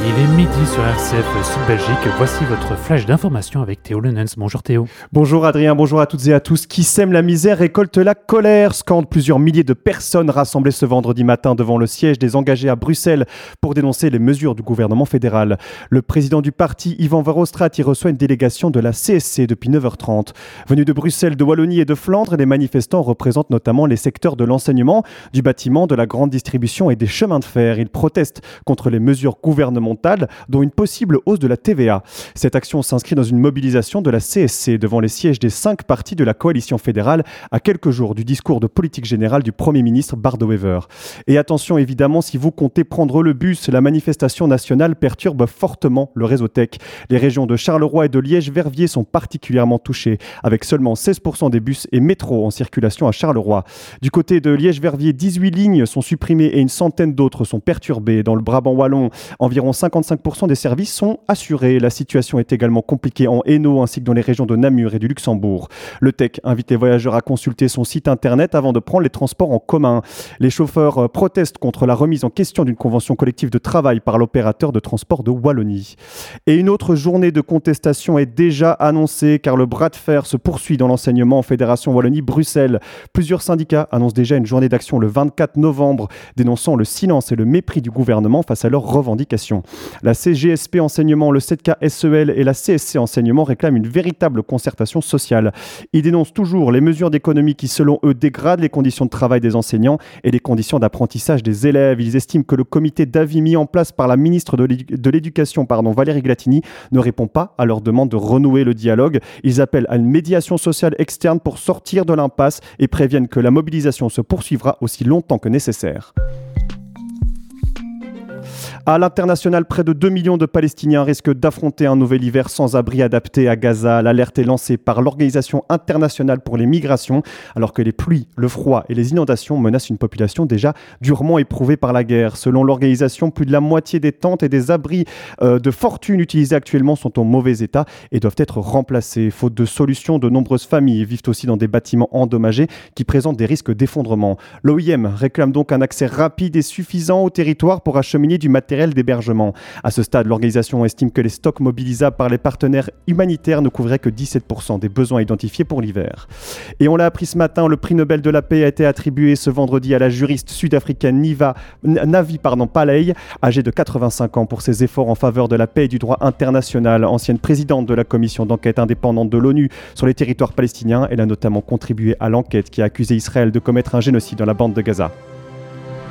Il est midi sur RCF Sud Belgique. Voici votre flash d'information avec Théo Lenens. Bonjour Théo. Bonjour Adrien, bonjour à toutes et à tous. Qui sème la misère récolte la colère, scandent plusieurs milliers de personnes rassemblées ce vendredi matin devant le siège des engagés à Bruxelles pour dénoncer les mesures du gouvernement fédéral. Le président du parti, Ivan Verhofstadt, y reçoit une délégation de la CSC depuis 9h30. Venus de Bruxelles, de Wallonie et de Flandre, les manifestants représentent notamment les secteurs de l'enseignement, du bâtiment, de la grande distribution et des chemins de fer. Ils protestent contre les mesures gouvernementales, dont une possible hausse de la TVA. Cette action s'inscrit dans une mobilisation de la CSC devant les sièges des 5 partis de la coalition fédérale à quelques jours du discours de politique générale du Premier ministre Bart De Wever. Et attention évidemment, si vous comptez prendre le bus, la manifestation nationale perturbe fortement le réseau tech. Les régions de Charleroi et de Liège-Verviers sont particulièrement touchées, avec seulement 16% des bus et métros en circulation à Charleroi. Du côté de Liège-Verviers, 18 lignes sont supprimées et une centaine d'autres sont perturbées. Dans le Brabant wallon, environ 55% des services sont assurés. La situation est également compliquée en Hainaut ainsi que dans les régions de Namur et du Luxembourg. Le Tech invite les voyageurs à consulter son site internet avant de prendre les transports en commun. Les chauffeurs protestent contre la remise en question d'une convention collective de travail par l'opérateur de transport de Wallonie. Et une autre journée de contestation est déjà annoncée car le bras de fer se poursuit dans l'enseignement en Fédération Wallonie-Bruxelles. Plusieurs syndicats annoncent déjà une journée d'action le 24 novembre, dénonçant le silence et le mépris du gouvernement face à leurs revendications. La CGSP Enseignement, le 7K SEL et la CSC Enseignement réclament une véritable concertation sociale. Ils dénoncent toujours les mesures d'économie qui, selon eux, dégradent les conditions de travail des enseignants et les conditions d'apprentissage des élèves. Ils estiment que le comité d'avis mis en place par la ministre de l'Éducation, Valérie Glatini, ne répond pas à leur demande de renouer le dialogue. Ils appellent à une médiation sociale externe pour sortir de l'impasse et préviennent que la mobilisation se poursuivra aussi longtemps que nécessaire. À l'international, près de 2 millions de Palestiniens risquent d'affronter un nouvel hiver sans abri adapté à Gaza. L'alerte est lancée par l'Organisation internationale pour les migrations, alors que les pluies, le froid et les inondations menacent une population déjà durement éprouvée par la guerre. Selon l'organisation, plus de la moitié des tentes et des abris de fortune utilisés actuellement sont en mauvais état et doivent être remplacés. Faute de solutions, de nombreuses familles vivent aussi dans des bâtiments endommagés qui présentent des risques d'effondrement. L'OIM réclame donc un accès rapide et suffisant au territoire pour acheminer du matériel d'hébergement. À ce stade, l'organisation estime que les stocks mobilisables par les partenaires humanitaires ne couvriraient que 17% des besoins identifiés pour l'hiver. Et on l'a appris ce matin, le prix Nobel de la paix a été attribué ce vendredi à la juriste sud-africaine Navi Pillay, âgée de 85 ans, pour ses efforts en faveur de la paix et du droit international. Ancienne présidente de la commission d'enquête indépendante de l'ONU sur les territoires palestiniens, elle a notamment contribué à l'enquête qui a accusé Israël de commettre un génocide dans la bande de Gaza.